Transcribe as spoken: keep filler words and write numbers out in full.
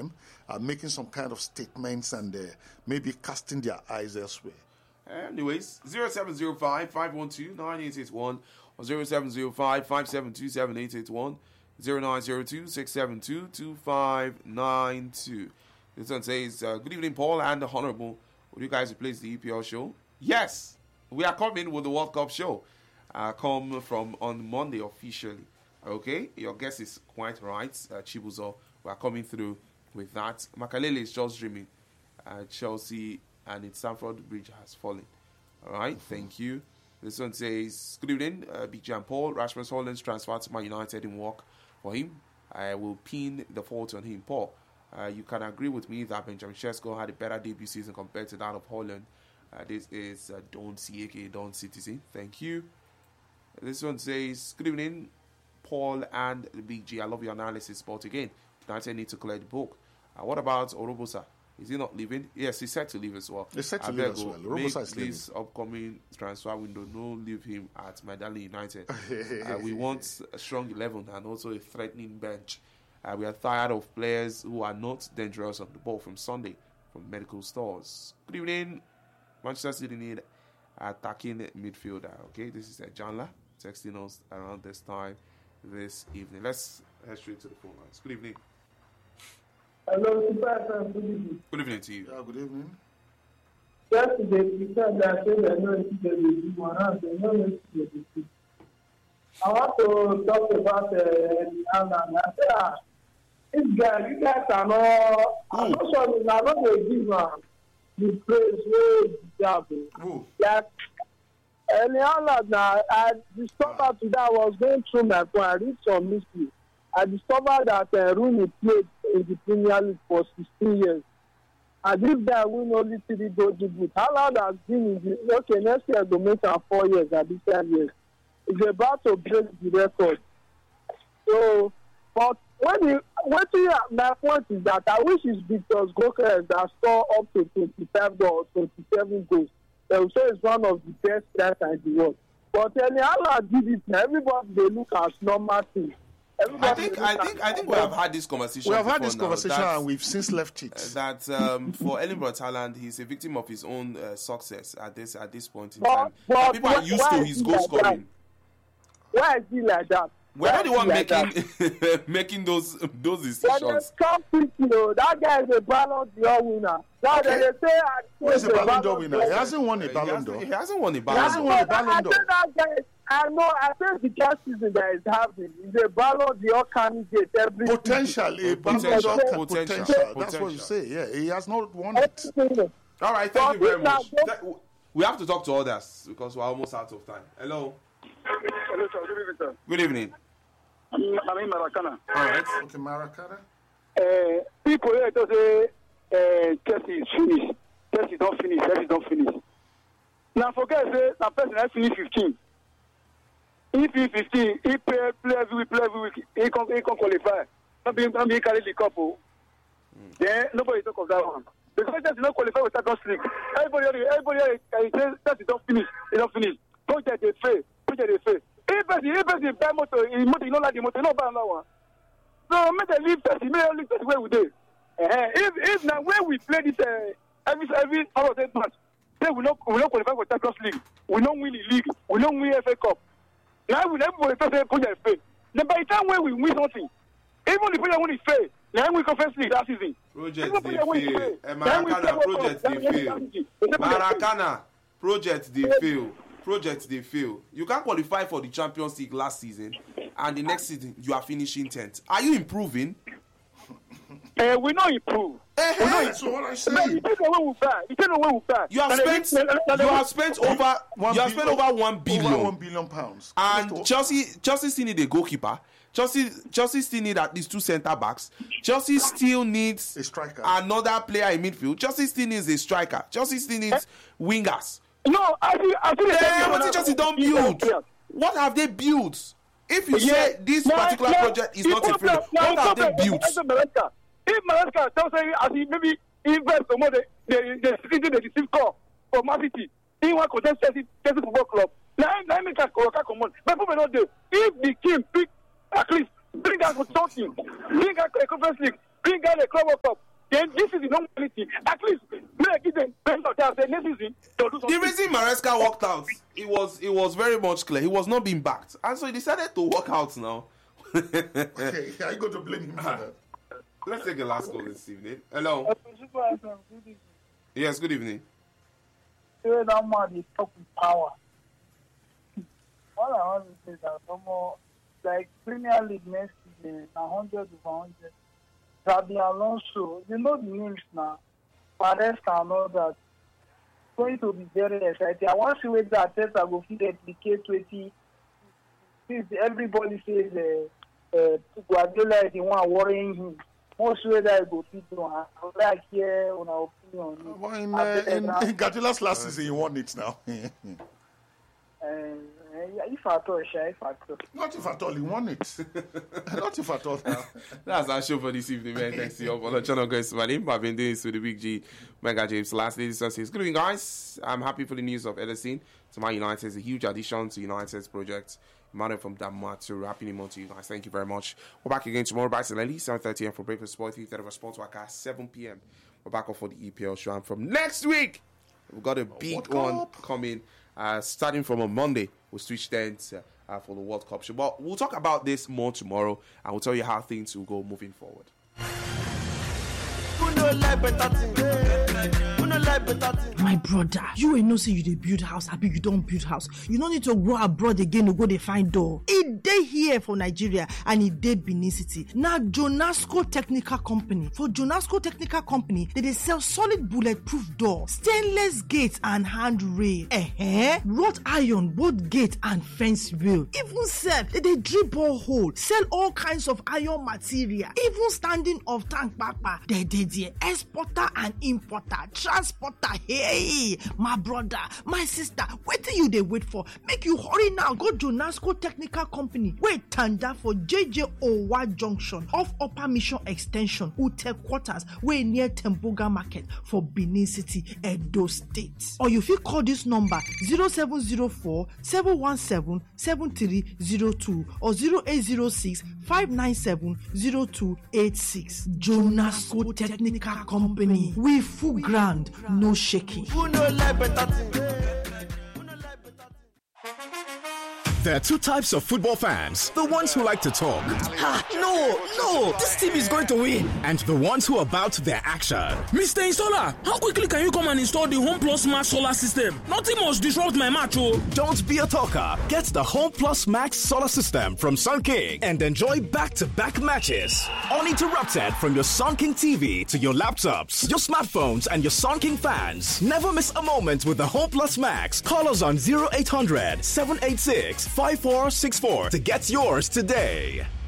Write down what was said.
them are making some kind of statements and uh, maybe casting their eyes elsewhere. Anyways, zero seven zero five, five one two, nine eight eight one or zero seven zero five, five seven two, seven eight eight one, zero nine zero two, six seven two, two five nine two. This one says, uh, good evening, Paul and the Honorable. Would you guys replace the E P L show? Yes, we are coming with the World Cup show. Uh, come from on Monday officially. Okay, your guess is quite right, uh, Chibuzo. We are coming through with that. Makalele is just dreaming. Uh, Chelsea and its Stamford Bridge has fallen. All right, thank you. This one says, good evening, uh, Big Jan Paul. Rasmus Holland's transfer to Man United didn't work for him. I will pin the fault on him. Paul, uh, you can agree with me that Benjamin Sesko had a better debut season compared to that of Holland. Uh, this is uh, Don C, aka Don Citizen. Thank you. This one says, good evening, Paul and the Big G. I love your analysis, but again, United need to clear the book. Uh, what about Orobosa? Is he not leaving? Yes, he's set to leave as well. He's set to leave as well. Orobosa is leaving. This upcoming transfer window, no leave him at Medali United. uh, we want a strong eleven and also a threatening bench. Uh, we are tired of players who are not dangerous on the ball from Sunday from medical stores. Good evening. Manchester City need attacking midfielder. Okay, this is uh, Janla texting us around this time this evening. Let's head straight to the phone lines. Good evening. Hello, Super. Good evening. Good evening to you. Yeah, good evening. Yesterday, we said that they know it's the big one, they know it's the big. I want to talk about uh, Alan. I said, ah, this guy, you guys are not, I'm not sure, I'm not going to give him the praise where he deserves. Who? Like, and Alan, I discovered today I was going through my phone, I read some mystery. I discovered that uh, Rooney played in the Premier League for sixteen years. And this guy win only three golden boots. How long has been in the okay, next year will make him four years at this ten years. He's about to break the record. So, but when you what you my point is that I wish it's Victor Gokers that score up to twenty-five goals, twenty-seven goals. They will say it's one of the best players in the world. But anyhow, did it. Everybody they look as normal things. I think I think I think we have had this conversation. We have had this now, conversation and we've since left it. Uh, that um, for Erling Braut Haaland, he's a victim of his own uh, success at this at this point in but, time. But, People are used to his goal like scoring. Why is he like that? We're not the one like making making those those decisions. You know, that guy is a Ballon d'Or winner. Now Okay. they say Who is a Ballon d'Or winner? He hasn't won a He Ballon hasn't, d'Or. he hasn't won a He Ballon hasn't d'Or. won a Ballon d'Or. I, that guy, I know, I think the last season that is having is a Ballon d'Or candidate every Potentially a Ballon Potential, d'Or potential, potential. potential. That's what you say. Yeah, he has not won it. season. All right, thank you very But much. now- That- We have to talk to others because we're almost out of time. Hello. Hello, sir. Good evening, sir. Good evening. I'm in Maracana. All right. Okay, Maracana. Uh, people here to say uh, Chelsea is finished. Chelsea don't finish. Chelsea don't finish. Now forget say that person has finished fifteen. If he fifteen, he play play every week, play every week. He can he can qualify. Not being not being carry the couple. Mm. Then nobody talk of that one. Because Chelsea not qualify with Champions League. Everybody everybody say Chelsea don't finish. They don't finish. Project they fail. Project they fail. If person if person buy motor, he motor you don't like the motor, no buy another one. So make them leave Chelsea. Make them leave Chelsea where we dey. Uh-huh. If if now when we play this uh, every every out of eight match, then we not we not qualify for Champions League. We don't win the league. We don't win F A Cup. Now we never will say project fail. Then by the time when we win something, even the project when it fail, now we conference league that season. Project they fail. Eh, Maracana project they fail. Maracana project they fail. Project they fail. You can't qualify for the Champions League last season, and the next season you are finishing tenth. Are you improving? Uh, we not improve. Uh-huh. We not That's what I say. But you don't know where we buy. You don't know where we buy. You have And spent then- you have spent over One you have bil- spent over one billion. Over one billion pounds. And Chelsea, Chelsea still need a goalkeeper. Chelsea, Chelsea still need at least two centre backs. Chelsea still needs A striker. another player in midfield. Chelsea still needs a striker. Chelsea still needs wingers. No, I see. I see. Then what did Chelsea don't build? What have they built? If you say this particular project is not a failure, what have they built? If Maresca tells you as he maybe invest some more, the the the city the deceive call for Man City, he want contest Chelsea Chelsea Football Club. Now now make a come on. But people not do. If the team pick at least bring out something, bring out a conference league, bring out the Club World Cup. Then this is the normality. At least make it the best of that. Say next season to do something. The reason Maresca walked out, it was it was very much clear. He was not being backed, and so he decided to walk out now. Okay, are you going to blame him for that? Let's take a last call this evening. Hello. Yes, good evening. That man is top with power. All I want to say is that some more, like Premier League next season, a hundred to hundred. Xabi Alonso, you know the names now. Paredes and all that. It's going to be very exciting. I want to see whether that test I go fit replicate twenty. Since everybody says uh, uh, Guardiola is the one worrying him. Most whether I go fit do. I would like hear on our opinion. Well, in, uh, in, in Guardiola's last season, he won it now. Uh, if at all, if at all. Not if at all, he won it. Not if at all. That's our show for this evening, man. Thanks to you all for the channel, guys. My name, I've been doing this with the Big G, Mega James. Last day, this is good evening, guys. I'm happy for the news of Ederson to Man United. It's a huge addition to United's project. Emmanuel from Denmark to happy new month to you guys. Thank you very much. We're back again tomorrow, bright and early, seven thirty a.m. for Breakfast Sport, three thirty for Sports Waka, seven p.m. We're back up for the E P L show. And from next week, we've got a big one coming. Uh, starting from a Monday, we'll switch then to, uh, for the World Cup show. But we'll talk about this more tomorrow, and we'll tell you how things will go moving forward. My brother, you ain't no say you dey build house, abi you don't build house. You don't need to go abroad again to go dey find door. It dey here for Nigeria and it dey Benin City. Now Jonasco Technical Company. For Jonasco Technical Company, they dey sell solid bulletproof door, stainless gates and handrail. Eh, wrought iron, both gate and fence rail. Even sell, they dey drill borehole, sell all kinds of iron material. Even standing of tank papa, they dey there. Exporter and importer, transporter. Hey, my brother, my sister, what do you they wait for? Make you hurry now. Go to Jonasco Technical Company. Wait, tanda for J J Owa Junction off Upper Mission Extension, Ute Quarters, way near Temboga Market for Benin City, Edo State. Or you fit call this number zero seven zero four, seven one seven, seven three zero two or zero eight zero six, five nine seven, zero two eight six. Jonasco Technical Company. We full ground, no shaking. There are two types of football fans. The ones who like to talk. Ah, no, no, this team is going to win. And the ones who are about their action. Mister Installer, how quickly can you come and install the Home Plus Max solar system? Nothing must disrupt my match, oh. Don't be a talker. Get the Home Plus Max solar system from Sun King and enjoy back-to-back matches. Uninterrupted from your Sun King T V to your laptops, your smartphones, and your Sun King fans. Never miss a moment with the Home Plus Max. Call us on zero eight hundred, seven eight six, five four six four to get yours today.